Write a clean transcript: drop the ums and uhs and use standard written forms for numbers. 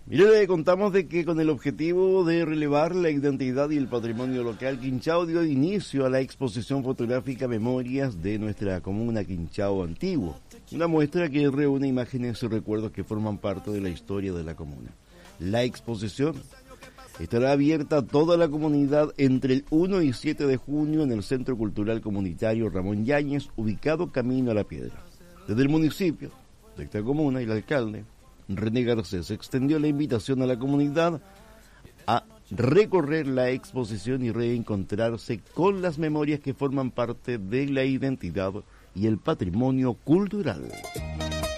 Mire, le contamos de que con el objetivo de relevar la identidad y el patrimonio local, Quinchao dio inicio a la exposición fotográfica Memorias de nuestra comuna Quinchao Antiguo, una muestra que reúne imágenes y recuerdos que forman parte de la historia de la comuna. La exposición estará abierta a toda la comunidad entre el 1 y 7 de junio en el Centro Cultural Comunitario Ramón Yáñez, ubicado camino a La Piedra. Desde el municipio de esta comuna y el alcalde René Garcés extendió la invitación a la comunidad a recorrer la exposición y reencontrarse con las memorias que forman parte de la identidad y el patrimonio cultural.